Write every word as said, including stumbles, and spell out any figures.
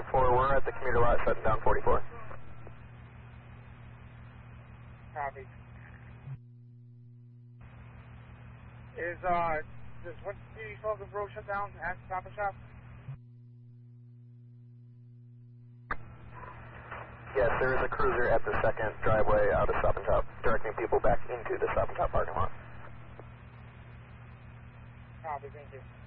four, we're at the commuter lot shutting down forty-four. Copy. Is, uh, does one fifty Sullivan Road shut down at Stop and Shop? Yes, there is a cruiser at the second driveway out of Stop and Shop, directing people back into the Stop and Shop parking lot. Copy, thank you.